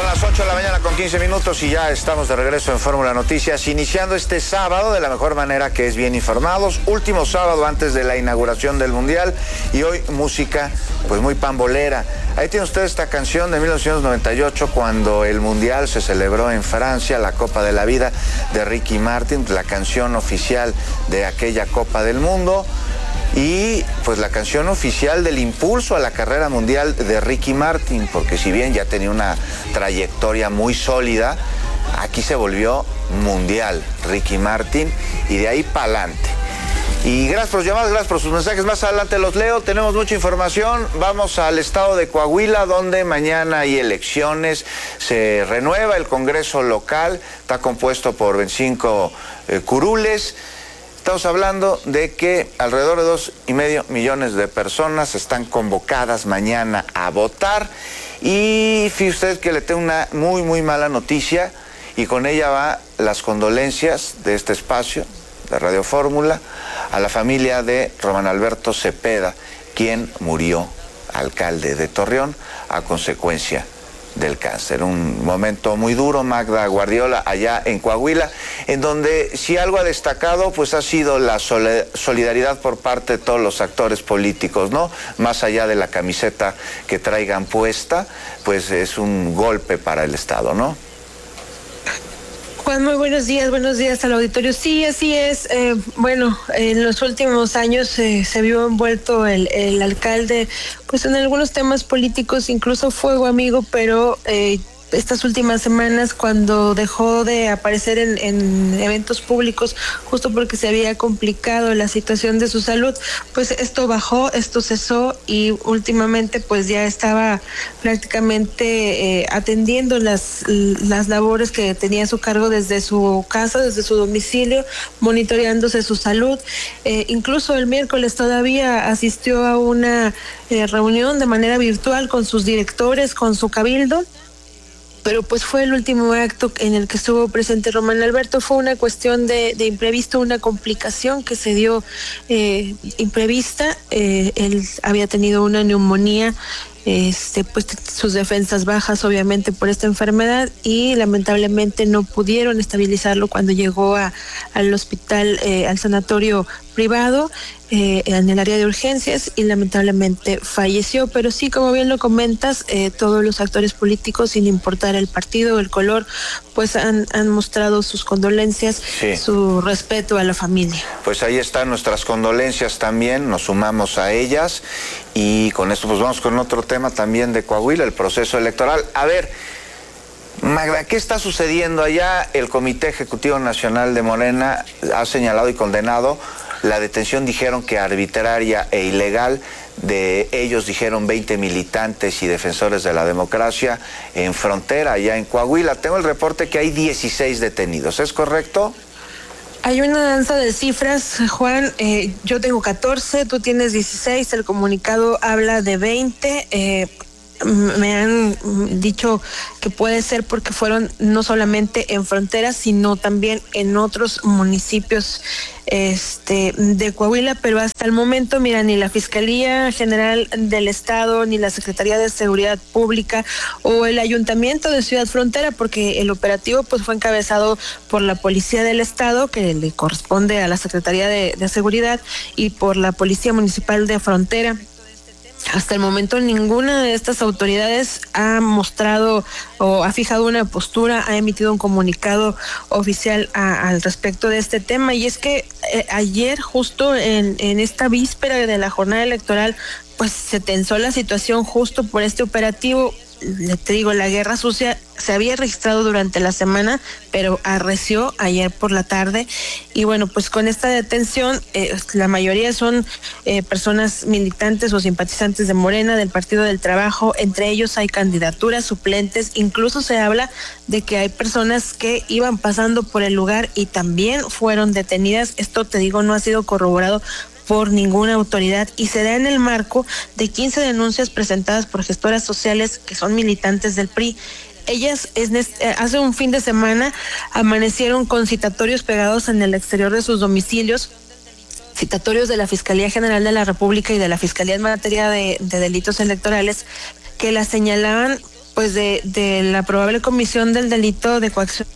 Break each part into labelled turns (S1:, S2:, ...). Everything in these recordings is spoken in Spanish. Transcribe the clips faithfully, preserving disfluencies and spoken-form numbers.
S1: las ocho de la mañana con quince minutos y ya estamos de regreso en Fórmula Noticias, iniciando este sábado de la mejor manera, que es bien informados. Último sábado antes de la inauguración del Mundial y hoy música pues muy pambolera. Ahí tiene usted esta canción de mil novecientos noventa y ocho, cuando el Mundial se celebró en Francia, la Copa de la Vida de Ricky Martin, la canción oficial de aquella Copa del Mundo. Y pues la canción oficial del impulso a la carrera mundial de Ricky Martin, porque si bien ya tenía una trayectoria muy sólida, aquí se volvió mundial Ricky Martin y de ahí para adelante. Y gracias por los llamados, gracias por sus mensajes, más adelante los leo. Tenemos mucha información. Vamos al estado de Coahuila, donde mañana hay elecciones, se renueva el Congreso local, está compuesto por veinticinco eh, curules. Estamos hablando de que alrededor de dos y medio millones de personas están convocadas mañana a votar. Y fíjese usted que le tengo una muy, muy mala noticia, y con ella va las condolencias de este espacio, de Radio Fórmula, a la familia de Román Alberto Cepeda, quien murió, alcalde de Torreón, a consecuencia del cáncer. Un momento muy duro, Magda Guardiola, allá en Coahuila, en donde si algo ha destacado pues ha sido la solidaridad por parte de todos los actores políticos, ¿no? Más allá de la camiseta que traigan puesta, pues es un golpe para el Estado, ¿no?
S2: Juan, muy buenos días, buenos días al auditorio. Sí, así es. Eh, bueno, en los últimos años eh, se vio envuelto el, el alcalde, pues en algunos temas políticos, incluso fuego amigo, pero eh, estas últimas semanas, cuando dejó de aparecer en, en eventos públicos, justo porque se había complicado la situación de su salud, pues esto bajó, esto cesó, y últimamente pues ya estaba prácticamente eh, atendiendo las, las labores que tenía a su cargo desde su casa, desde su domicilio, monitoreándose su salud. Eh, incluso el miércoles todavía asistió a una eh, reunión de manera virtual con sus directores, con su cabildo, pero pues fue el último acto en el que estuvo presente Román Alberto. Fue una cuestión de, de imprevisto, una complicación que se dio eh, imprevista. Eh, él había tenido una neumonía, este, pues sus defensas bajas obviamente por esta enfermedad, y lamentablemente no pudieron estabilizarlo cuando llegó a, al hospital, eh, al sanatorio privado, eh, en el área de urgencias, y lamentablemente falleció. Pero sí, como bien lo comentas, eh, todos los actores políticos, sin importar el partido, el color, pues han, han mostrado sus condolencias, sí, su respeto a la familia.
S1: Pues ahí están nuestras condolencias también, nos sumamos a ellas, y con esto pues vamos con otro tema también de Coahuila, el proceso electoral. A ver, Magda, ¿qué está sucediendo allá? El Comité Ejecutivo Nacional de Morena ha señalado y condenado la detención, dijeron que arbitraria e ilegal, de ellos, dijeron, veinte militantes y defensores de la democracia en Frontera, allá en Coahuila. Tengo el reporte que hay dieciséis detenidos, ¿es correcto?
S2: Hay una danza de cifras, Juan. Eh, yo tengo catorce, tú tienes dieciséis, el comunicado habla de veinte. Eh, me han dicho que puede ser porque fueron no solamente en Frontera, sino también en otros municipios este de Coahuila, pero hasta el momento, mira, ni la Fiscalía General del Estado, ni la Secretaría de Seguridad Pública o el Ayuntamiento de Ciudad Frontera, porque el operativo pues fue encabezado por la Policía del Estado, que le corresponde a la Secretaría de, de Seguridad, y por la Policía Municipal de Frontera. Hasta el momento ninguna de estas autoridades ha mostrado o ha fijado una postura, ha emitido un comunicado oficial a, al respecto de este tema. Y es que eh, ayer, justo en, en esta víspera de la jornada electoral, pues se tensó la situación justo por este operativo. Te digo, la guerra sucia se había registrado durante la semana, pero arreció ayer por la tarde. Y bueno, pues con esta detención, eh, la mayoría son eh, personas militantes o simpatizantes de Morena, del Partido del Trabajo. Entre ellos hay candidaturas, suplentes. Incluso se habla de que hay personas que iban pasando por el lugar y también fueron detenidas. Esto, te digo, no ha sido corroborado por ninguna autoridad, y se da en el marco de quince denuncias presentadas por gestoras sociales que son militantes del P R I. Ellas es, hace un fin de semana amanecieron con citatorios pegados en el exterior de sus domicilios, citatorios de la Fiscalía General de la República y de la Fiscalía en materia de, de delitos electorales, que las señalaban pues de, de la probable comisión del delito de coacción.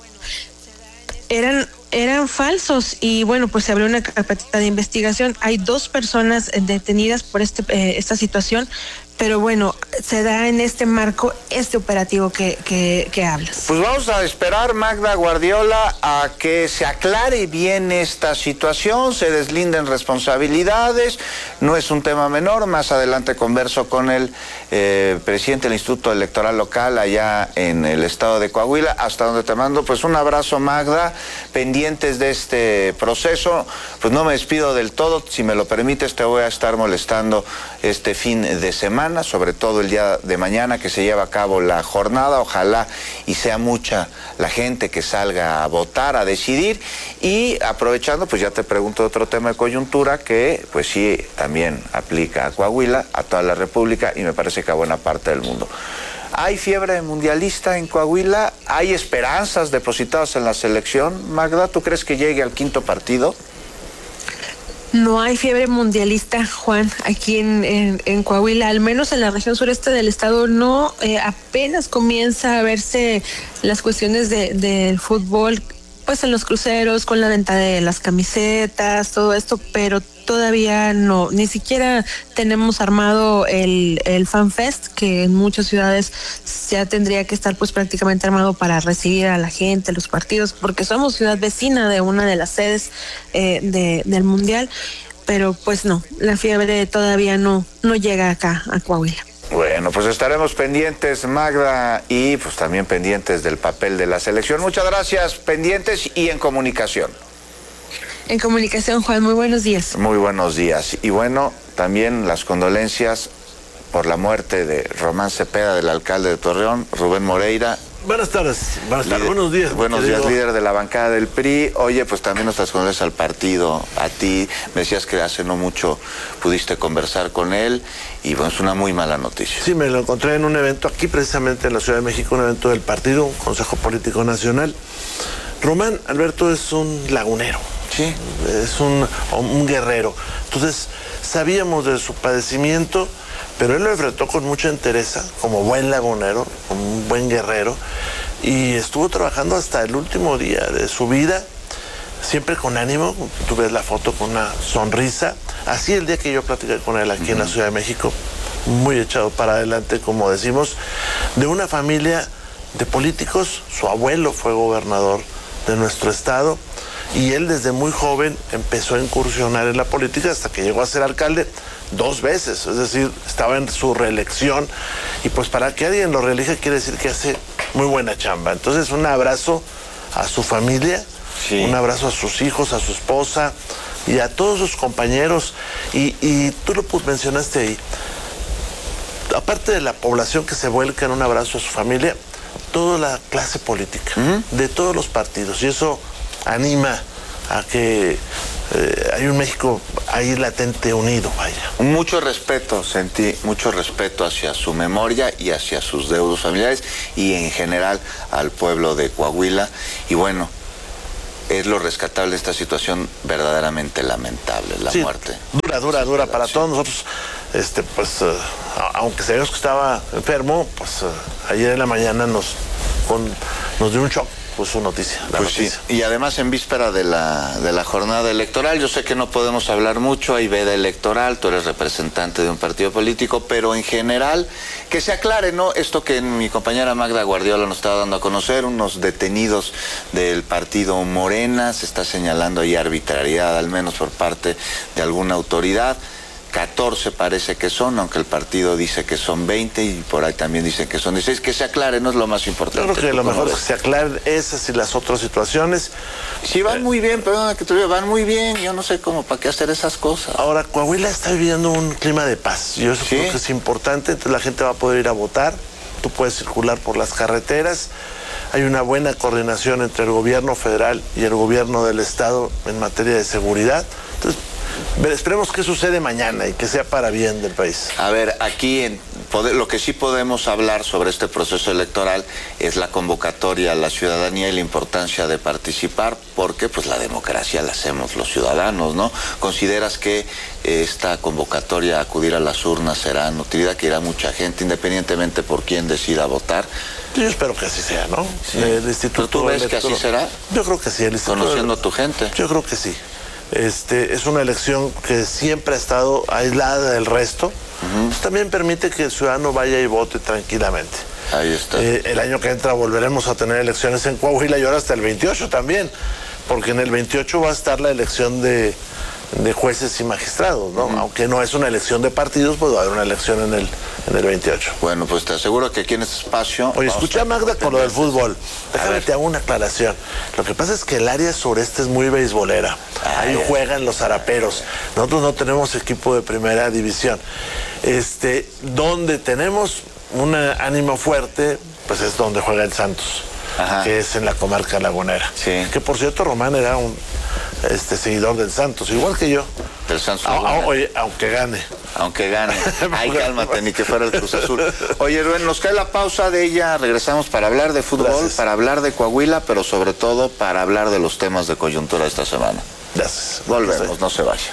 S2: Eran eran falsos y bueno, pues se abrió una carpeta de investigación. Hay dos personas detenidas por este eh, esta situación, pero bueno, se da en este marco este operativo que, que, que hablas.
S1: Pues vamos a esperar, Magda Guardiola, a que se aclare bien esta situación, se deslinden responsabilidades, no es un tema menor. Más adelante converso con el eh, presidente del Instituto Electoral Local allá en el estado de Coahuila, hasta donde te mando pues un abrazo, Magda, pendientes de este proceso. Pues no me despido del todo, si me lo permites te voy a estar molestando este fin de semana, sobre todo el día de mañana que se lleva a cabo la jornada. Ojalá y sea mucha la gente que salga a votar, a decidir. Y aprovechando, pues ya te pregunto otro tema de coyuntura que pues sí también aplica a Coahuila, a toda la República y me parece que a buena parte del mundo. ¿Hay fiebre mundialista en Coahuila? ¿Hay esperanzas depositadas en la selección? Magda, ¿tú crees que llegue al quinto partido?
S2: No hay fiebre mundialista, Juan, aquí en, en, en Coahuila, al menos en la región sureste del estado no, eh, apenas comienza a verse las cuestiones de, del fútbol, pues en los cruceros, con la venta de las camisetas, todo esto, pero todavía no, ni siquiera tenemos armado el, el Fan Fest, que en muchas ciudades ya tendría que estar pues prácticamente armado para recibir a la gente, los partidos, porque somos ciudad vecina de una de las sedes eh, de, del Mundial, pero pues no, la fiebre todavía no, no llega acá a Coahuila.
S1: Bueno, pues estaremos pendientes, Magda, y pues también pendientes del papel de la selección. Muchas gracias, pendientes y en comunicación.
S2: En comunicación, Juan, muy buenos días.
S1: Muy buenos días. Y bueno, también las condolencias por la muerte de Román Cepeda, del alcalde de Torreón, Rubén Moreira.
S3: Buenas tardes, buenas tardes, buenos días.
S1: Buenos días, líder de la bancada del P R I. Oye, pues también nuestras condolencias al partido, a ti. Me decías que hace no mucho pudiste conversar con él y bueno, es una muy mala noticia.
S3: Sí, me lo encontré en un evento aquí precisamente en la Ciudad de México, un evento del partido, un Consejo Político Nacional. Román Alberto es un lagunero.
S1: Sí.
S3: Es un, un guerrero. Entonces, sabíamos de su padecimiento, pero él lo enfrentó con mucha entereza, como buen lagunero, como un buen guerrero, y estuvo trabajando hasta el último día de su vida, siempre con ánimo. Tú ves la foto con una sonrisa. Así el día que yo platiqué con él aquí uh-huh. en la Ciudad de México, muy echado para adelante, como decimos, de una familia de políticos. Su abuelo fue gobernador de nuestro estado, y él desde muy joven empezó a incursionar en la política hasta que llegó a ser alcalde dos veces, es decir, estaba en su reelección, y pues para que alguien lo reelija quiere decir que hace muy buena chamba. Entonces un abrazo a su familia, sí. Un abrazo a sus hijos, a su esposa y a todos sus compañeros, y, y tú lo mencionaste ahí, aparte de la población que se vuelca en un abrazo a su familia, toda la clase política, ¿Mm? de todos los partidos, y eso anima a que eh, hay un México ahí latente, unido, vaya.
S1: Mucho respeto, sentí mucho respeto hacia su memoria y hacia sus deudos familiares y en general al pueblo de Coahuila. Y bueno, es lo rescatable de esta situación verdaderamente lamentable, la
S3: sí,
S1: muerte.
S3: Dura, dura, dura para sí. todos nosotros. Este, pues, uh, aunque sabíamos que estaba enfermo, pues uh, ayer en la mañana nos, con, nos dio un shock. Pues su noticia, la
S1: pues
S3: noticia.
S1: Sí. Y además en víspera de la, de la jornada electoral, yo sé que no podemos hablar mucho, hay veda electoral, tú eres representante de un partido político, pero en general, que se aclare, ¿no? Esto que mi compañera Magda Guardiola nos estaba dando a conocer, unos detenidos del partido Morena, se está señalando ahí arbitrariedad, al menos por parte de alguna autoridad. catorce parece que son, aunque el partido dice que son veinte y por ahí también dicen que son dieciséis. Que se aclare, no es lo más importante.
S3: Yo creo que lo mejor es que se aclaren esas y las otras situaciones.
S1: Sí, van muy bien, perdona que te diga, van muy bien. Yo no sé cómo, para qué hacer esas cosas.
S3: Ahora, Coahuila está viviendo un clima de paz. Yo eso ¿Sí? creo que es importante. Entonces la gente va a poder ir a votar. Tú puedes circular por las carreteras. Hay una buena coordinación entre el gobierno federal y el gobierno del estado en materia de seguridad. Entonces, Ver, esperemos qué sucede mañana y que sea para bien del país.
S1: A ver, aquí en poder, lo que sí podemos hablar sobre este proceso electoral es la convocatoria a la ciudadanía y la importancia de participar, porque pues la democracia la hacemos los ciudadanos, ¿no? ¿Consideras que esta convocatoria a acudir a las urnas será nutrida, que irá mucha gente, independientemente por quién decida votar?
S3: Yo espero que así sea, ¿no?
S1: Sí.
S3: El Instituto
S1: ¿Pero tú ves
S3: Electoral,
S1: que así será?
S3: Yo creo que sí. El Instituto
S1: Conociendo
S3: del...
S1: a tu gente.
S3: Yo creo que sí. Este, es una elección que siempre ha estado aislada del resto. Uh-huh. Pues también permite que el ciudadano vaya y vote tranquilamente.
S1: Ahí está.
S3: Eh, el año que entra volveremos a tener elecciones en Coahuila y ahora hasta el veintiocho también, porque en el veintiocho va a estar la elección de, de jueces y magistrados, ¿no? Uh-huh. Aunque no es una elección de partidos, pues va a haber una elección en el, en el veintiocho.
S1: Bueno, pues te aseguro que aquí en este espacio...
S3: Oye, escuché a Magda con lo del fútbol. Déjame te hago una aclaración. Lo que pasa es que el área sureste es muy beisbolera. Ahí Ay, juegan los zaraperos. Nosotros no tenemos equipo de primera división. Este, donde tenemos un ánimo fuerte, pues es donde juega el Santos. Ajá. Que es en la comarca lagunera. Sí. Que por cierto, Román era un este, seguidor del Santos, igual que yo.
S1: Del Santos.
S3: A, a, oye, aunque gane.
S1: Aunque gane. Ay, cálmate, ni que fuera el Cruz Azul. Oye, Rubén, nos cae la pausa de ella. Regresamos para hablar de fútbol, Gracias. para hablar de Coahuila, pero sobre todo para hablar de los temas de coyuntura esta semana.
S3: Gracias.
S1: Volvemos, no se vaya.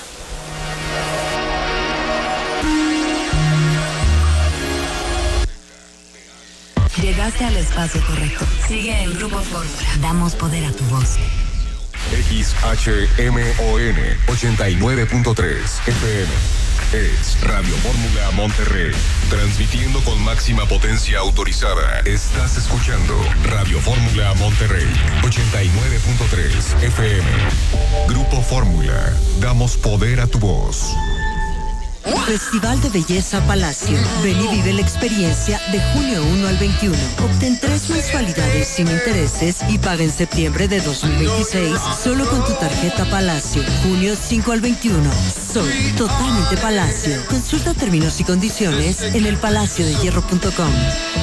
S4: Llegaste al espacio correcto. Sigue el Grupo Fórmula. Damos poder a tu voz.
S5: X H M O N ochenta y nueve punto tres F M. Es Radio Fórmula Monterrey. Transmitiendo con máxima potencia autorizada. Estás escuchando Radio Fórmula Monterrey ochenta y nueve punto tres F M. Grupo Fórmula. Damos poder a tu voz.
S6: Festival de Belleza Palacio. Ven y vive la experiencia de junio primero al veintiuno. Obtén tres mensualidades sin intereses y paga en septiembre de dos mil veintiséis solo con tu tarjeta Palacio. junio cinco al veintiuno. Soy totalmente Palacio. Consulta términos y condiciones en el palacio de hierro punto com.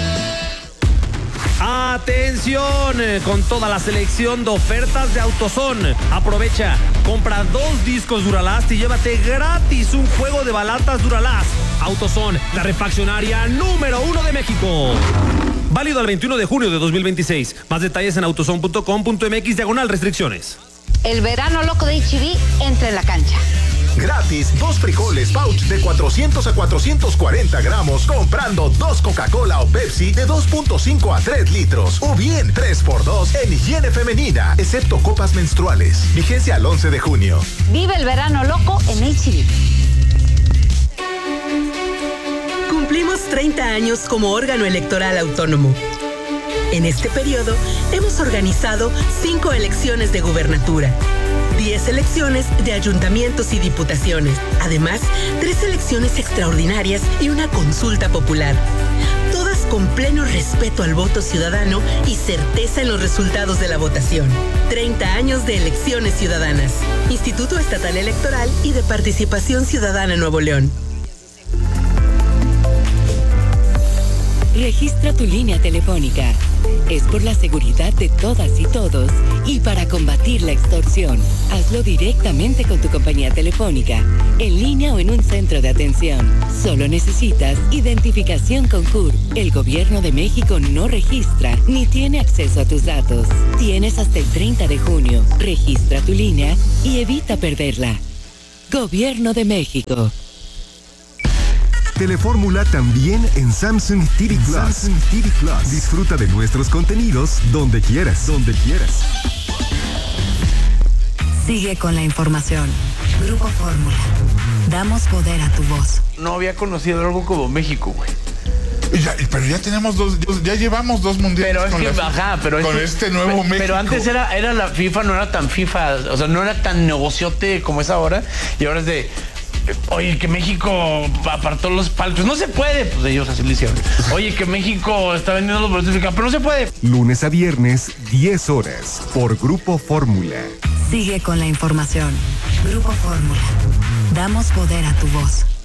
S7: Atención, con toda la selección de ofertas de AutoZone. Aprovecha, compra dos discos Duralast y llévate gratis un juego de balatas Duralast. AutoZone, la refaccionaria número uno de México. Válido al veintiuno de junio de dos mil veintiséis. Más detalles en autozone punto com punto m x diagonal restricciones.
S8: El verano loco de H E B entra en la cancha.
S9: Gratis, dos frijoles pouch de cuatrocientos a cuatrocientos cuarenta gramos comprando dos Coca-Cola o Pepsi de dos punto cinco a tres litros. O bien tres por dos en higiene femenina, excepto copas menstruales. Vigencia al once de junio.
S8: Vive el verano loco en H E B.
S6: Cumplimos treinta años como órgano electoral autónomo. En este periodo, hemos organizado cinco elecciones de gubernatura, diez elecciones de ayuntamientos y diputaciones, además, tres elecciones extraordinarias y una consulta popular. Todas con pleno respeto al voto ciudadano y certeza en los resultados de la votación. treinta años de elecciones ciudadanas. Instituto Estatal Electoral y de Participación Ciudadana Nuevo León.
S4: Registra tu línea telefónica. Es por la seguridad de todas y todos y para combatir la extorsión. Hazlo directamente con tu compañía telefónica, en línea o en un centro de atención. Solo necesitas identificación con C U R. El Gobierno de México no registra ni tiene acceso a tus datos. Tienes hasta el treinta de junio. Registra tu línea y evita perderla. Gobierno de México.
S5: Telefórmula también en Samsung T V Plus. Samsung T V Plus. Disfruta de nuestros contenidos donde quieras, donde quieras.
S4: Sigue con la información. Grupo Fórmula. Damos poder a tu voz.
S10: No había conocido algo como México, güey.
S11: Ya, pero ya tenemos dos, ya llevamos dos mundiales.
S10: Pero es
S11: con
S10: que,
S11: la,
S10: ajá, pero
S11: con
S10: es,
S11: este nuevo
S10: pero,
S11: México.
S10: Pero antes era, era la FIFA, no era tan FIFA, o sea, no era tan negociote como es ahora. Y ahora es de, oye, que México apartó los palcos. No se puede, pues ellos así lo hicieron. Oye, que México está vendiendo los boletos, pero no se puede.
S5: Lunes a viernes, diez horas, por Grupo Fórmula.
S4: Sigue con la información. Grupo Fórmula. Damos poder a tu voz.